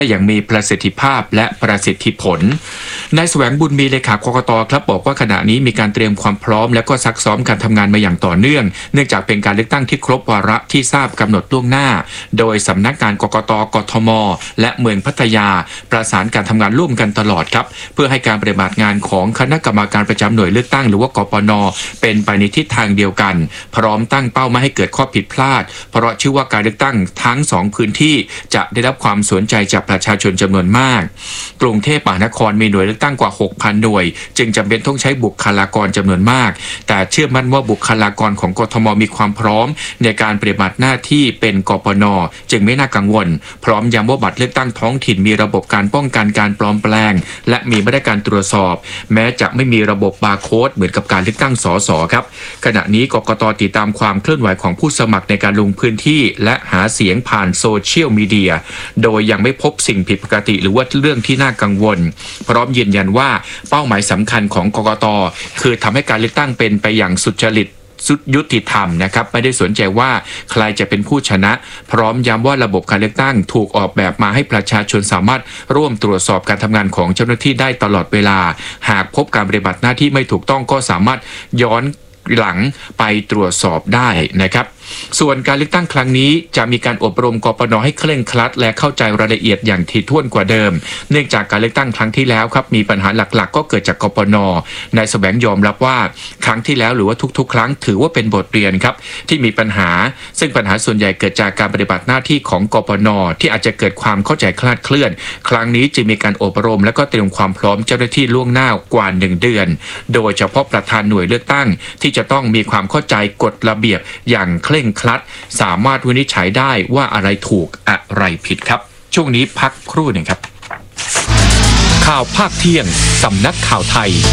อย่างมีประสิทธิภาพและประสิทธิผลนายแสวงบุญมีเลขากกต.ครับบอกว่าขณะนี้มีการเตรียมความพร้อมและก็ซักซ้อมการทำงานมาอย่างต่อเนื่องเนื่องจากเป็นการเลือกตั้งที่ครบวาระที่ทราบกำหนดล่วงหน้าโดยสำนักงานกกต.กทม.และเมืองพัทยาประสานการทำงานร่วมกันตลอดครับเพื่อให้การปฏิบัติงานของคณะกรรมการประจำหน่วยเลือกตั้งหรือว่ากปน.เป็นไปในทิศทางเดียวกันพร้อมตั้งเป้าไม่ให้เกิดข้อผิดพลาดเพราะเชื่อว่าการเลือกตั้งทั้ง2พื้นที่จะได้รับความสนใจจากประชาชนจำนวนมากกรุงเทพมหานครมีหน่วยเลือกตั้งกว่า 6,000 หน่วยจึงจำเป็นต้องใช้บุคลากรจำนวนมากแต่เชื่อมั่นว่าบุคลากรของกทมมีความพร้อมในการปฏิบัติหน้าที่เป็นกปน.จึงไม่น่ากังวลพร้อมย้ำว่าบัตรเลือกตั้งท้องถิ่นมีระบบการป้องกันการปลอมแปลงและมีมาตรการตรวจสอบแม้จะไม่มีระบบบาร์โค้ดเหมือนกับการเลือกตั้งสสครับขณะนี้กกต.ติดตามความเคลื่อนไหวของผู้สมัครในการลงพื้นที่และหาเสียงผ่านโซเชียลมีเดียโดยยังไม่พบสิ่งผิดปกติหรือว่าเรื่องที่น่ากังวลพร้อมยืนยันว่าเป้าหมายสำคัญของกกต.คือทำให้การเลือกตั้งเป็นไปอย่างสุจริตยุติธรรมนะครับไม่ได้สนใจว่าใครจะเป็นผู้ชนะพร้อมย้ำว่าระบบการเลือกตั้งถูกออกแบบมาให้ประชาชนสามารถร่วมตรวจสอบการทำงานของเจ้าหน้าที่ได้ตลอดเวลาหากพบการปฏิบัติหน้าที่ไม่ถูกต้องก็สามารถย้อนหลังไปตรวจสอบได้นะครับส่วนการเลือกตั้งครั้งนี้จะมีการอบรมกปน.ให้เคร่งครัดและเข้าใจรายละเอียดอย่างถี่ถ้วนกว่าเดิมเนื่องจากการเลือกตั้งครั้งที่แล้วครับมีปัญหาหลักๆก็เกิดจากกปน.นายแสวงยอมรับว่าครั้งที่แล้วหรือว่าทุกๆครั้งถือว่าเป็นบทเรียนครับที่มีปัญหาซึ่งปัญหาส่วนใหญ่เกิดจากการปฏิบัติหน้าที่ของกปน.ที่อาจจะเกิดความเข้าใจคลาดเคลื่อนครั้งนี้จึงมีการอบรมและก็เตรียมความพร้อมเจ้าหน้าที่ล่วงหน้ากว่า1 เดือนโดยเฉพาะประธานหน่วยเลือกตั้งที่จะต้องมีความเข้าใจกฎระเบียบอย่างเคร่งครัดสามารถวินิจฉัยได้ว่าอะไรถูกอะไรผิดครับช่วงนี้พักครู่หนึ่งครับข่าวภาคเที่ยงสำนักข่าวไทย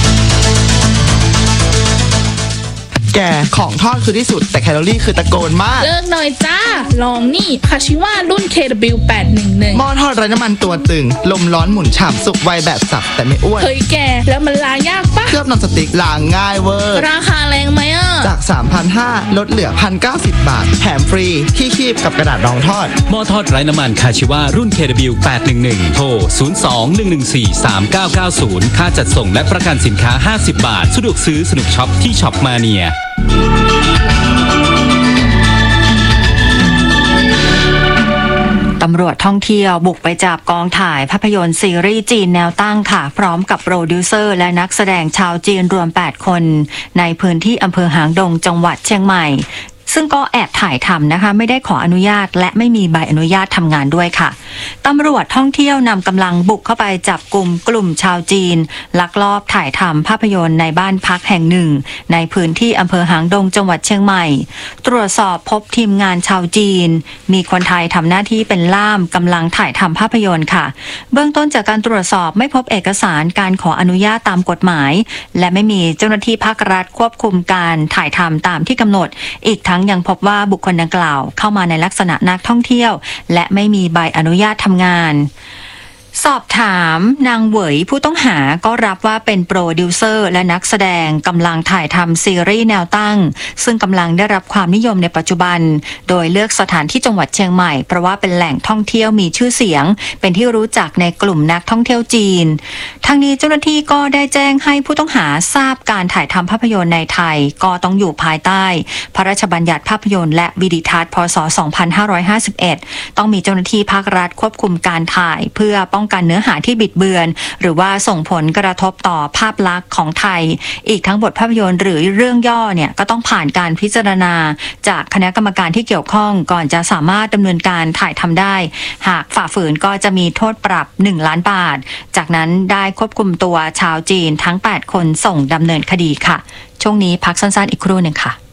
แกของทอดคือที่สุดแต่แคลอรี่คือตะโกนมากเลิกหน่อยจ้าลองนี่คาชิว่ารุ่น KW811 หม้อทอดไร้น้ำมันตัวตึงลมร้อนหมุนฉ่ำสุกไวแบบสับแต่ไม่อ้วนเฮ้ยแกแล้วมันล้างยากปะเคลือบนอนสติ๊กล้างง่ายเวอร์ราคาแรงไหมอ่ะจาก 3,500 ลดเหลือ 1,090 บาทแถมฟรีที่คีบกับกระดาษรองทอดหม้อทอดไร้น้ำมันคาชิว่ารุ่น KW811 โทร 02-114-3990 ค่าจัดส่งและประกันสินค้า50 บาทสะดวกซื้อสนุกช็อปที่ช็อปมาเนียตำรวจท่องเที่ยวบุกไปจับกองถ่ายภาพยนตร์ซีรีส์จีนแนวตั้งค่ะพร้อมกับโปรดิวเซอร์และนักแสดงชาวจีนรวม8 คนในพื้นที่อำเภอหางดงจังหวัดเชียงใหม่ซึ่งก็แอบถ่ายทำนะคะไม่ได้ขออนุญาตและไม่มีใบอนุญาตทำงานด้วยค่ะตำรวจท่องเที่ยวนำกำลังบุกเข้าไปจับกลุ่มชาวจีนลักลอบถ่ายทำภาพยนตร์ในบ้านพักแห่งหนึ่งในพื้นที่อำเภอหางดงจังหวัดเชียงใหม่ตรวจสอบพบทีมงานชาวจีนมีคนไทยทำหน้าที่เป็นล่ามกำลังถ่ายทำภาพยนตร์ค่ะเบื้องต้นจากการตรวจสอบไม่พบเอกสารการขออนุญาตตามกฎหมายและไม่มีเจ้าหน้าที่ภาครัฐควบคุมการถ่ายทำตามที่กำหนดอีกทั้งยังพบว่าบุคคลดังกล่าวเข้ามาในลักษณะนักท่องเที่ยวและไม่มีใบอนุญาตทำงานสอบถามนางเหวยผู้ต้องหาก็รับว่าเป็นโปรดิวเซอร์และนักแสดงกำลังถ่ายทำซีรีส์แนวตั้งซึ่งกำลังได้รับความนิยมในปัจจุบันโดยเลือกสถานที่จังหวัดเชียงใหม่เพราะว่าเป็นแหล่งท่องเที่ยวมีชื่อเสียงเป็นที่รู้จักในกลุ่มนักท่องเที่ยวจีนทั้งนี้เจ้าหน้าที่ก็ได้แจ้งให้ผู้ต้องหาทราบการถ่ายทำภาพยนตร์ในไทยก็ต้องอยู่ภายใต้พระราชบัญญัติภาพยนตร์และวิดิทัศน์พ.ศ. 2551ต้องมีเจ้าหน้าที่ภาครัฐควบคุมการถ่ายเพื่อป้องกันเนื้อหาที่บิดเบือนหรือว่าส่งผลกระทบต่อภาพลักษณ์ของไทยอีกทั้งบทภาพยนตร์หรือเรื่องย่อเนี่ยก็ต้องผ่านการพิจารณาจากคณะกรรมการที่เกี่ยวข้องก่อนจะสามารถดำเนินการถ่ายทำได้หากฝ่าฝืนก็จะมีโทษปรับ1 ล้านบาทจากนั้นได้ควบคุมตัวชาวจีนทั้ง8 คนส่งดำเนินคดีค่ะช่วงนี้พักสั้นๆอีกครู่หนึ่งค่ะ